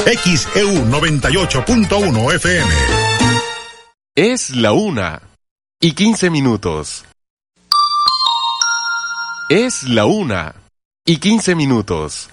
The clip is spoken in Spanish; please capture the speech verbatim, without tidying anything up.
X E U noventa y ocho punto uno F M. Es la una y quince minutos. Es la una y quince minutos.